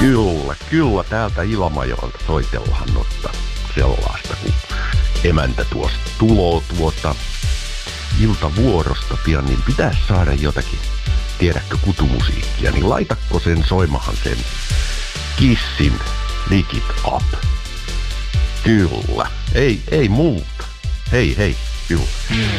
Kyllä täältä Ilmajoelta soitellaan notta sellaista, kun emäntä tuosta tuloo iltavuorosta pian, niin pitäisi saada jotakin, tiedätkö, kutumusiikkia, niin laitakko sen soimahan sen Kissin Lick It Up. Kyllä, ei muuta. Hei, kyllä.